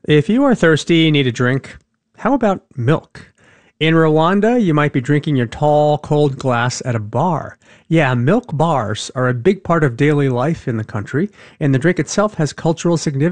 If you are thirsty and need a drink, how about milk? In Rwanda, you might be drinking your tall, cold glass at a bar. Yeah, milk bars are a big part of daily life in the country, and the drink itself has cultural significance.